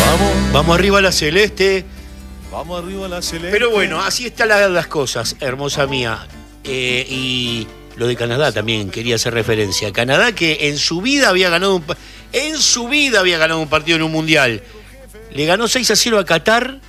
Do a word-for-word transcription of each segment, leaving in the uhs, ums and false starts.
Vamos. Vamos arriba a la celeste. Vamos arriba a la celeste. Pero bueno, así están la, las cosas, hermosa mía. Eh, y lo de Canadá también quería hacer referencia. Canadá que en su vida había ganado un, en su vida había ganado un partido en un mundial. Le ganó seis a cero a Qatar.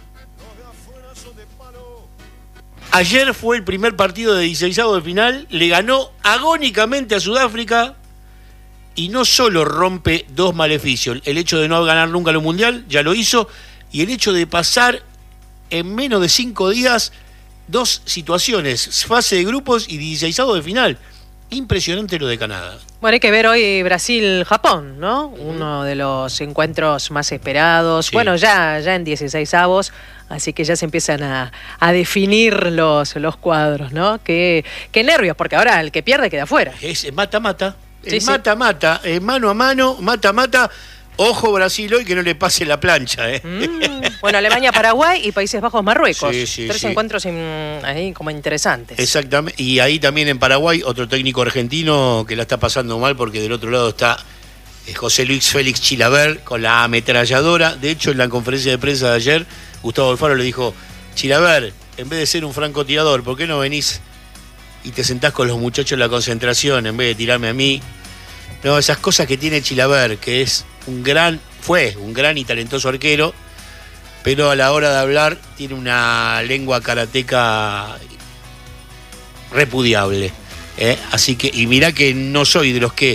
Ayer fue el primer partido de dieciseisavo de final. Le ganó agónicamente a Sudáfrica. Y no solo rompe dos maleficios. El hecho de no ganar nunca el mundial, ya lo hizo. Y el hecho de pasar en menos de cinco días dos situaciones. Fase de grupos y dieciseisavo de final. Impresionante lo de Canadá. Bueno, hay que ver hoy Brasil-Japón, ¿no? Uno de los encuentros más esperados. Sí. Bueno, ya, ya en dieciseisavos, así que ya se empiezan a, a definir los, los cuadros, ¿no? Qué, qué nervios, porque ahora el que pierde queda fuera. Es mata-mata. Sí, mata-mata, sí. Mano a mano, mata-mata. Ojo Brasil hoy que no le pase la plancha, ¿eh? Mm, bueno, Alemania, Paraguay y Países Bajos, Marruecos. Sí, sí, Tres sí. encuentros in, ahí como interesantes. Exactamente. Y ahí también en Paraguay, otro técnico argentino que la está pasando mal porque del otro lado está José Luis Félix Chilavert con la ametralladora. De hecho, en la conferencia de prensa de ayer, Gustavo Alfaro le dijo: Chilavert, en vez de ser un francotirador, ¿por qué no venís y te sentás con los muchachos en la concentración en vez de tirarme a mí? No, esas cosas que tiene Chilavert, que es un gran, fue un gran y talentoso arquero, pero a la hora de hablar tiene una lengua karateca repudiable. ¿eh? Así que, y mirá que no soy de los que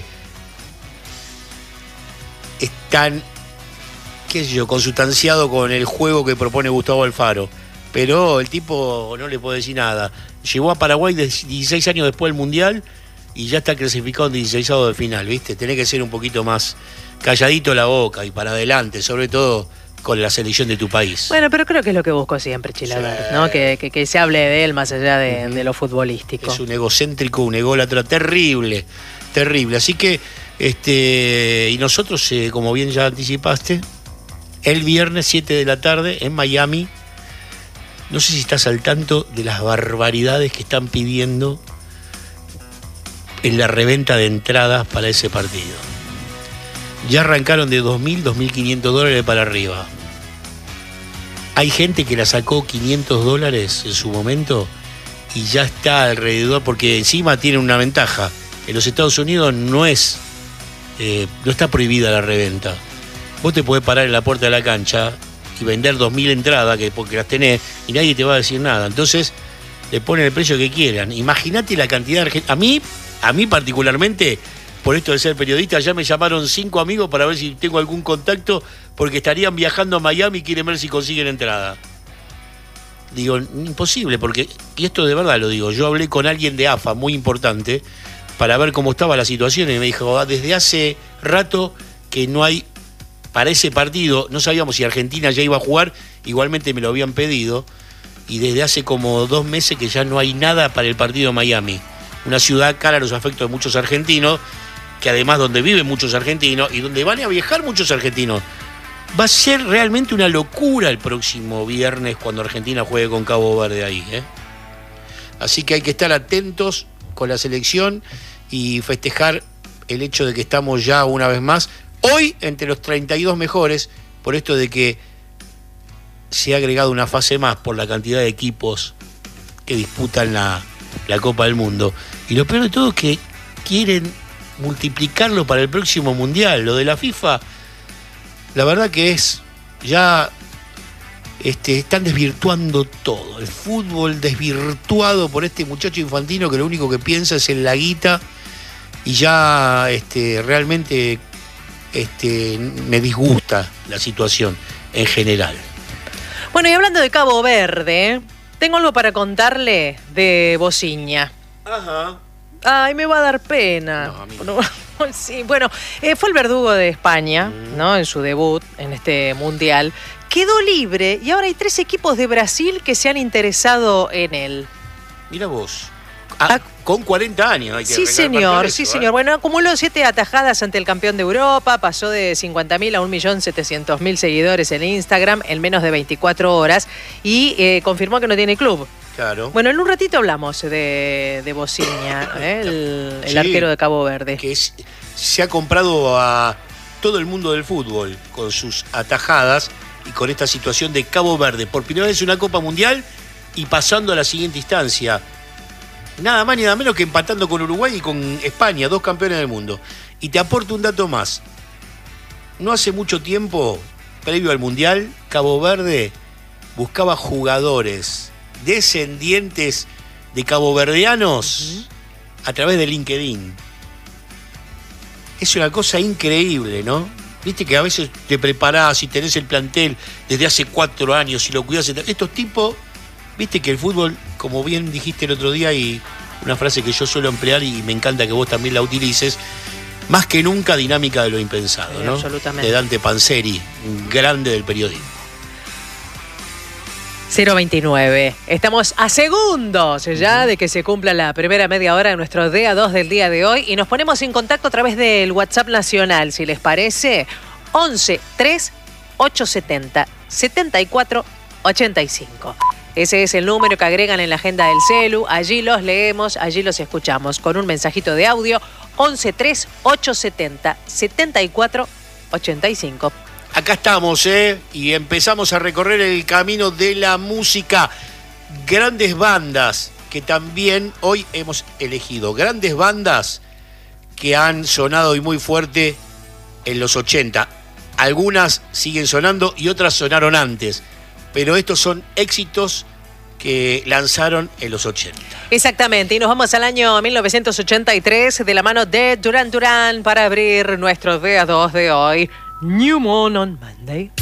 están, qué sé yo, consustanciado con el juego que propone Gustavo Alfaro. Pero el tipo no le puedo decir nada. Llegó a Paraguay dieciséis años después del Mundial y ya está clasificado en dieciseisavo de final, ¿viste? Tenés que ser un poquito más calladito la boca y para adelante, sobre todo con la selección de tu país. Bueno, pero creo que es lo que busco siempre Chilavert, sí. ¿no? Que, que, que se hable de él más allá de, de lo futbolístico. Es un egocéntrico, un ególatra terrible, terrible. Así que, este, y nosotros, eh, como bien ya anticipaste, el viernes siete de la tarde en Miami, no sé si estás al tanto de las barbaridades que están pidiendo en la reventa de entradas para ese partido. Ya arrancaron de dos mil, dos mil quinientos dólares para arriba. Hay gente que la sacó quinientos dólares en su momento y ya está alrededor, porque encima tiene una ventaja. En los Estados Unidos no es, eh, no está prohibida la reventa. Vos te podés parar en la puerta de la cancha y vender dos mil entradas, que porque las tenés, y nadie te va a decir nada. Entonces, le ponen el precio que quieran. Imagínate la cantidad de... A mí, a mí particularmente, por esto de ser periodista, ya me llamaron cinco amigos para ver si tengo algún contacto, porque estarían viajando a Miami y quieren ver si consiguen entrada. Digo, imposible, porque, y esto de verdad lo digo, yo hablé con alguien de A F A muy importante para ver cómo estaba la situación y me dijo, ah, desde hace rato que no hay... Para ese partido, no sabíamos si Argentina ya iba a jugar, igualmente me lo habían pedido, y desde hace como dos meses que ya no hay nada para el partido de Miami. Una ciudad cara a los afectos de muchos argentinos, que además donde viven muchos argentinos y donde van a viajar muchos argentinos. Va a ser realmente una locura el próximo viernes cuando Argentina juegue con Cabo Verde ahí. ¿eh? Así que hay que estar atentos con la selección y festejar el hecho de que estamos ya una vez más hoy entre los treinta y dos mejores, por esto de que se ha agregado una fase más por la cantidad de equipos que disputan la, la Copa del Mundo. Y lo peor de todo es que quieren multiplicarlo para el próximo Mundial. Lo de la FIFA, la verdad que es ya este, están desvirtuando todo. El fútbol desvirtuado por este muchacho infantino que lo único que piensa es en la guita y ya este, realmente... Este, me disgusta la situación en general. Bueno, y hablando de Cabo Verde, tengo algo para contarle de Bociña. Ajá. Ay, me va a dar pena. No, a mí no. Sí, bueno, eh, fue el verdugo de España, mm. ¿no? En su debut en este mundial. Quedó libre y ahora hay tres equipos de Brasil que se han interesado en él. Mira vos. Ah, con cuarenta años hay que Sí, señor, eso, sí, ¿eh? señor. Bueno, acumuló siete atajadas ante el campeón de Europa, pasó de cincuenta mil a un millón setecientos mil seguidores en Instagram en menos de veinticuatro horas y eh, confirmó que no tiene club. Claro. Bueno, en un ratito hablamos de, de Bociña, ¿eh? el, el sí, arquero de Cabo Verde. Que es, se ha comprado a todo el mundo del fútbol con sus atajadas y con esta situación de Cabo Verde. Por primera vez una Copa Mundial y pasando a la siguiente instancia. Nada más ni nada menos que empatando con Uruguay y con España, dos campeones del mundo. Y te aporto un dato más. No hace mucho tiempo, previo al Mundial, Cabo Verde buscaba jugadores descendientes de caboverdianos uh-huh. a través de LinkedIn. Es una cosa increíble, ¿no? Viste que a veces te preparás y tenés el plantel desde hace cuatro años y lo cuidás. Estos tipos, viste que el fútbol, como bien dijiste el otro día, y una frase que yo suelo emplear y me encanta que vos también la utilices, más que nunca dinámica de lo impensado, sí, ¿no? Absolutamente. De Dante Panzeri, un grande del periodismo. cero veintinueve. Estamos a segundos ya uh-huh. de que se cumpla la primera media hora de nuestro D A dos del día de hoy y nos ponemos en contacto a través del WhatsApp nacional, si les parece, once tres ocho setenta setenta y cuatro ochenta y cinco. Ese es el número que agregan en la agenda del celu, allí los leemos, allí los escuchamos con un mensajito de audio, once tres ocho setenta setenta y cuatro ochenta y cinco. Acá estamos, ¿eh? Y empezamos a recorrer el camino de la música. Grandes bandas que también hoy hemos elegido. Grandes bandas que han sonado y muy fuerte en los ochenta. Algunas siguen sonando y otras sonaron antes. Pero estos son éxitos que lanzaron en los ochenta. Exactamente, y nos vamos al año mil novecientos ochenta y tres de la mano de Duran Duran para abrir nuestro D A dos de hoy. New Moon on Monday.